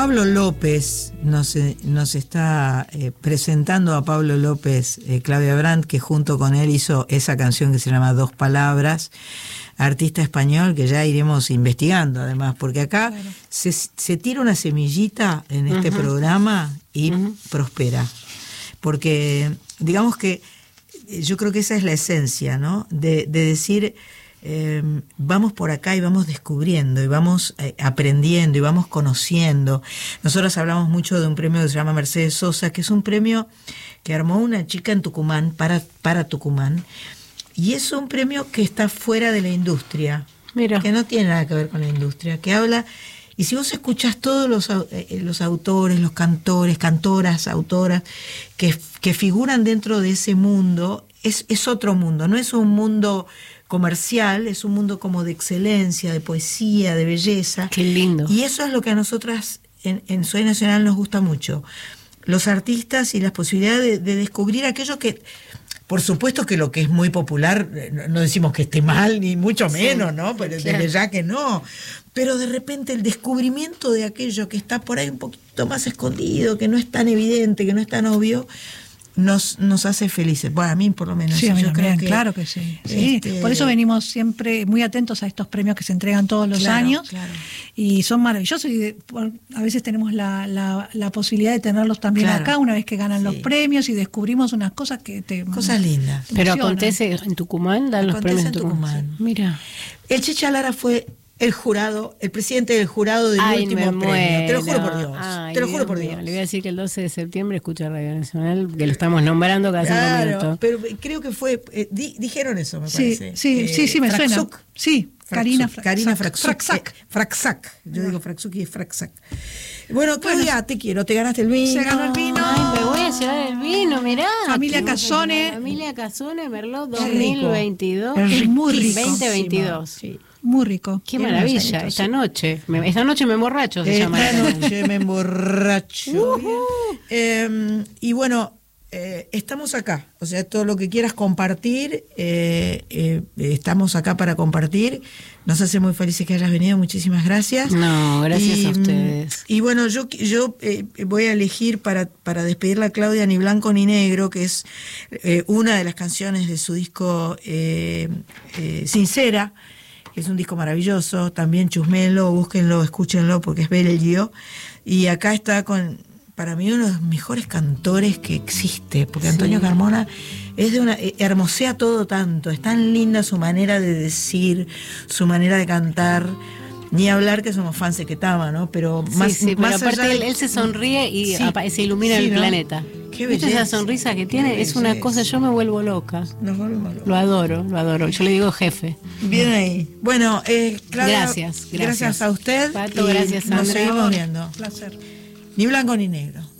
Pablo López nos está presentando a Pablo López, Claudia Brandt, que junto con él hizo esa canción que se llama Dos Palabras, artista español que ya iremos investigando además, porque acá claro, se tira una semillita en este programa y prospera, porque digamos que yo creo que esa es la esencia, ¿no? De decir, vamos por acá y vamos descubriendo y vamos aprendiendo y vamos conociendo. Nosotros hablamos mucho de un premio que se llama Mercedes Sosa, que es un premio que armó una chica en Tucumán, para Tucumán, y es un premio que está fuera de la industria. Mira, que no tiene nada que ver con la industria, que habla, y si vos escuchás todos los autores, los cantores, cantoras, autoras que figuran dentro de ese mundo, es otro mundo, no es un mundo comercial, es un mundo como de excelencia, de poesía, de belleza. Qué lindo. Y eso es lo que a nosotras en Soy Nacional nos gusta mucho. Los artistas y las posibilidades de descubrir aquello que, por supuesto que lo que es muy popular, no decimos que esté mal, ni mucho menos, sí, ¿no? Pero claro, desde ya que no. Pero de repente el descubrimiento de aquello que está por ahí un poquito más escondido, que no es tan evidente, que no es tan obvio, nos hace felices. Bueno, a mí por lo menos. Sí, a mí yo también, creo que, claro que sí. Sí. Por eso venimos siempre muy atentos a estos premios que se entregan todos los años. Claro. Y son maravillosos y a veces tenemos la posibilidad de tenerlos también acá una vez que ganan los premios y descubrimos unas cosas que cosas lindas. Pero acontece en Tucumán, dan los premios en Tucumán. Sí. Mira. El Checha Lara fue el presidente del jurado del último premio. Te lo juro por Dios. Te lo juro por Dios. Le voy a decir que el 12 de septiembre escucha Radio Nacional, que lo estamos nombrando cada 5 minutos. Pero creo que fue, dijeron eso, me parece. Sí, me suena. Sí, Karina Fraczak. Fraczak. Yo digo Fraczuk y es Fraczak. Bueno, Claudia, te quiero, te ganaste el vino. Se ganó el vino. Ay, me voy a llevar el vino, mirá. Familia Casone. Familia Casone, Merlot 2022. Es muy rico. 2022. Sí. Muy rico. Qué maravilla. Esta noche me emborracho, se llama. Esta noche me emborracho. Y bueno, estamos acá. O sea, todo lo que quieras compartir, estamos acá para compartir. Nos hace muy felices que hayas venido. Muchísimas gracias. No, gracias a ustedes. Y bueno, yo voy a elegir para despedirla a Claudia Ni Blanco ni Negro, que es una de las canciones de su disco Sincera, que es un disco maravilloso. También chusmelo, búsquenlo, escúchenlo, porque es bello. Y acá está para mí uno de los mejores cantores que existe, porque Antonio Carmona hermosea todo tanto, es tan linda su manera de decir, su manera de cantar. Ni hablar que somos fans de Ketama, ¿no? Pero más aparte él se sonríe y se ilumina el planeta. Qué belleza. Esa sonrisa que tiene es una cosa, yo me vuelvo loca. Nos volvemos locos. Lo adoro. Yo le digo jefe. Bien ahí. Bueno, Claudia, gracias a usted. Pato, gracias, Sandra. Nos seguimos viendo. Un placer. Ni blanco ni negro.